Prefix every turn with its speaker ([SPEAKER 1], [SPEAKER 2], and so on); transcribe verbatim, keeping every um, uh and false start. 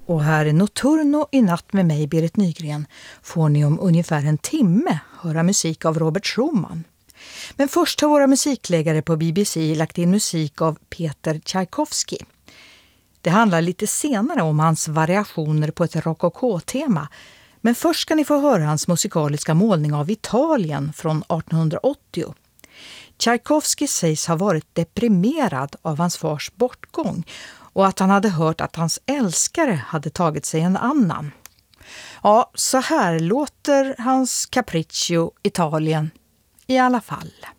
[SPEAKER 1] Och här är Notturno i natt med mig, Berit Nygren, får ni om ungefär en timme höra musik av Robert Schumann. Men först har våra musikläggare på B B C lagt in musik av Peter Tchaikovsky. Det handlar lite senare om hans variationer på ett rokoko-tema. Men först ska ni få höra hans musikaliska målning av Italien från artonhundraåttio. Tchaikovsky sägs ha varit deprimerad av hans fars bortgång och att han hade hört att hans älskare hade tagit sig en annan. Ja, så här låter hans Capriccio Italien i alla fall.